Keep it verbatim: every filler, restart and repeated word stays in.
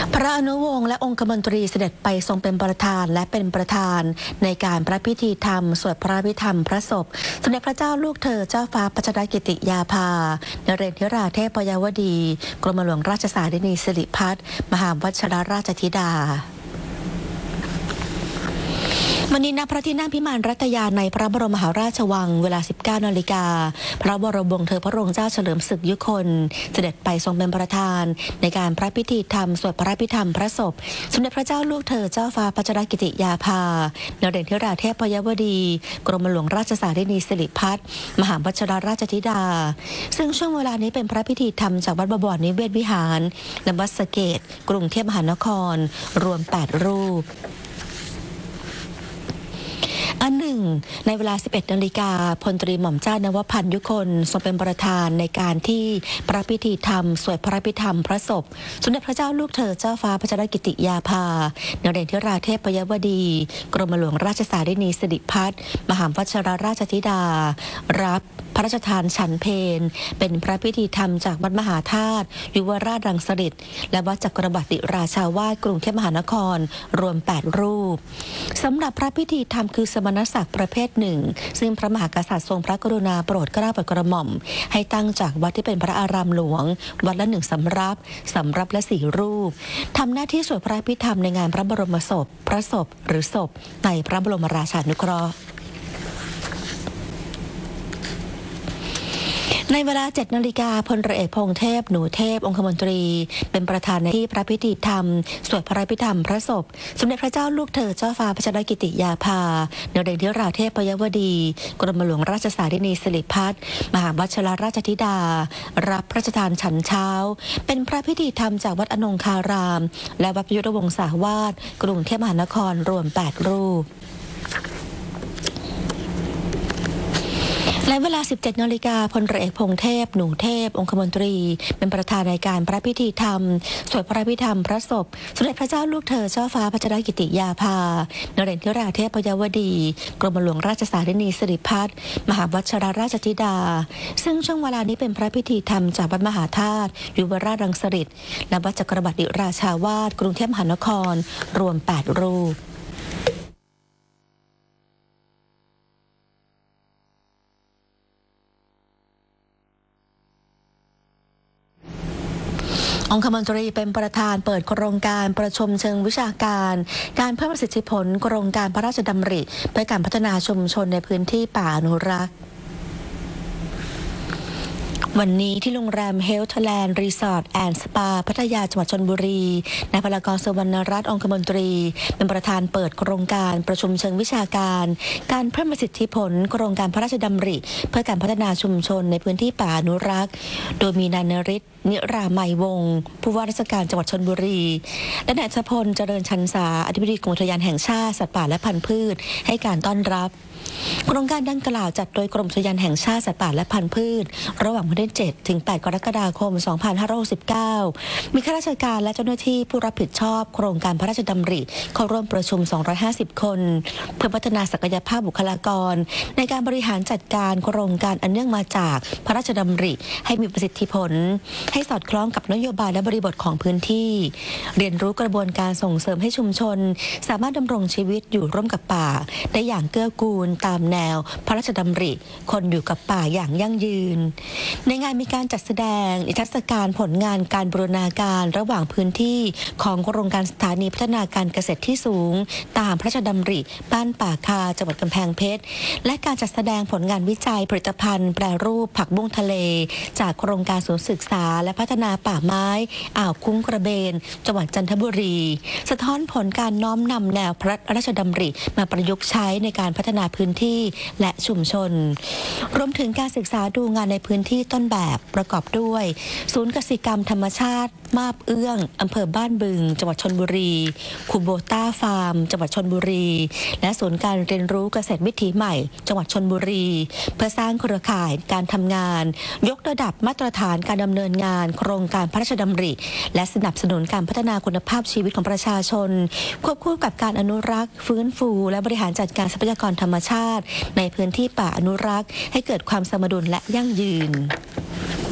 พระอนุวงศ์และองคมนตรีเสด็จไปทรงเป็นประธานและเป็นประธานในการพระพิธีธรรมสวดพระพิธรรมพระศพสมเด็จพระเจ้าลูกเธอเจ้าฟ้าพัชรกิติยาภานเรศธิราเทพยวดีกรมหลวงราชสารินีสิริพัฒน์มหาวัชรราชธิดาวันนี้ณพระที่นั่งพิมานรัตยาในพระบรมมหาราชวังเวลา สิบเก้านาฬิกาพระบรมวงศ์เธอพระองค์เจ้าเฉลิมศึกยุคนเสด็จไปทรงเป็นประธานในการพระพิธีธรรมสวดพระพิธรรมพระศพสมเด็จพระเจ้าลูกเธอเจ้าฟ้าพัชรกิติยาภานเรศธิราเทพยวดีกรมหลวงราชสารินีสิริพัฒน์มหาวัชรราชธิดาซึ่งช่วงเวลานี้เป็นพระพิธีธรรมจากวัดบวรนิเวศวิหารและวัดสะเกษกรุงเทพมหานครรวมแปดรูปอันหนึ่งในเวลา สิบเอ็ดนาฬิกาพลตรีหม่อมเจ้านวพันธ์ยุคนทรงเป็นประธานในการที่พระพิธีธรรมสวดพระพิธรรมพระศพสมเด็จพระเจ้าลูกเธอเจ้าฟ้าพัชรกิติยาภานเรศธิราเทพยวดีกรมหลวงราชสารินีสิริพัฒน์มหาวัชรราชธิดารับพระราชทานฉันเพลเป็นพระพิธีธรรมจากวัดมหาธาตุยุวราชรังสฤษฎ์และวัดจักรบดิราชาวาสกรุงเทพมหานครรวมแปดรูปสำหรับพระพิธีธรรมคือสมณศักดิ์ประเภทหนึ่งซึ่งพระมหากษัตริย์ทรงพระกรุณาโปรดเกล้าโปรดกระหม่อมให้ตั้งจากวัดที่เป็นพระอารามหลวงวัดละหนึ่งสำรับสำรับและสี่รูปทำหน้าที่สวดพระพิธรรมในงานพระบรมศพพระศพหรือศพในพระบรมราชานุเคราะห์ในเวลา เจ็ดนาฬิกาพลเรือเอกพงษ์เทพหนูเทพองคมนตรีเป็นประธานในที่พระพิธีธรรมสวดพระพิธรรมพระศพสมเด็จพระเจ้าลูกเธอเจ้าฟ้าพัชรกิติยาภานเรศธิราเทพยวดีกรมหลวงราชสารินีสิริพัฒน์มหาวัชรราชธิดารับพระราชทานฉันเช้าเป็นพระพิธีธรรมจากวัดอนงคารามและวัดยุทธวงศาวาสกรุงเทพมหานครรวมแปดรูปในเวลา สิบเจ็ดนาฬิกาพลเรือเอกพงษ์เทพหนูเทพองคมนตรีเป็นประธานในการพระพิธีธรรมสวดพระพิธรรมพระศพสมเด็จพระเจ้าลูกเธอเจ้าฟ้าพัชรกิติยาภานเรศธิราเทพยวดีกรมหลวงราชสารินีสิริพัฒน์มหาวัชรราชธิดาซึ่งช่วงเวลานี้เป็นพระพิธีธรรมจากวัดมหาธาตุยุวราชรังสฤษฎ์และวัดจักรบดิราชาวาสกรุงเทพมหานครรวมแปดรูปองคมนตรีเป็นประธานเปิดโครงการประชุมเชิงวิชาการการเพิ่มประสิทธิผลโครงการพระราชดำริเพื่อการพัฒนาชุมชนในพื้นที่ป่าอนุรักษ์วันนี้ที่โรงแรมเฮลท์แลนด์รีสอร์ทแอนด์สปาพัทยาจังหวัดชลบุรีนายพลากร สุวรรณรัตน์องคมนตรีเป็นประธานเปิดโครงการประชุมเชิงวิชาการการเพิ่มประสิทธิผลโครงการพระราชดำริเพื่อการพัฒนาชุมชนในพื้นที่ป่าอนุรักษ์โดยมีนายนฤทธิ์นิรามัยวงศ์ผู้ว่าราชการจังหวัดชลบุรีและนายชพลเจริญชันษาอธิบดีกรมอุทยานแห่งชาติสัตว์ป่าและพันธุ์พืชให้การต้อนรับโครงการดังกล่าวจัดโดยกรมอุทยานแห่งชาติสัตว์ป่าและพันธุ์พืชระหว่างวันที่เจ็ดถึงแปดกรกฎาคมสองพันห้าร้อยหกสิบเก้ามีข้าราชการและเจ้าหน้าที่ผู้รับผิดชอบโครงการพระราชดำริเข้าร่วมประชุมสองร้อยห้าสิบคนเพื่อพัฒนาศักยภาพบุคลากรในการบริหารจัดการโครงการอันเนื่องมาจากพระราชดำริให้มีประสิทธิผลให้สอดคล้องกับนโยบายและบริบทของพื้นที่เรียนรู้กระบวนการส่งเสริมให้ชุมชนสามารถดำรงชีวิตอยู่ร่วมกับป่าได้อย่างเกื้อกูลตามแนวพระราชดำริคนอยู่กับป่าอย่างยั่งยืนในงานมีการจัดแสดงนิทรรศการผลงานการบูรณาการระหว่างพื้นที่ของโครงการสถานีพัฒนาการเกษตรที่สูงตามพระราชดำริบ้านป่าคาจังหวัดกำแพงเพชรและการจัดแสดงผลงานวิจัยผลิตภัณฑ์แปรรูปผักบุ้งทะเลจากโครงการศูนย์ศึกษาและพัฒนาป่าไม้อ่าวคุ้งกระเบนจังหวัดจันทบุรีสะท้อนผลการน้อมนำแนวพระราชดำริมาประยุกต์ใช้ในการพัฒนาพื้นที่และชุมชนรวมถึงการศึกษาดูงานในพื้นที่ต้นแบบประกอบด้วยศูนย์กสิกรรมธรรมชาติมาบเอื้องอำเภอบ้านบึงจังหวัดชลบุรีคูโบต้าฟาร์มจังหวัดชลบุรีและศูนย์การเรียนรู้เกษตรวิถีใหม่จังหวัดชลบุรีเพื่อสร้างเครือข่ายการทำงานยกระดับมาตรฐานการดำเนินงานโครงการพระราชดำริและสนับสนุนการพัฒนาคุณภาพชีวิตของประชาชนควบคู่กับการอนุรักษ์ฟื้นฟูและบริหารจัดการทรัพยากรธรรมชาติในพื้นที่ป่าอนุรักษ์ให้เกิดความสมดุลและยั่งยืน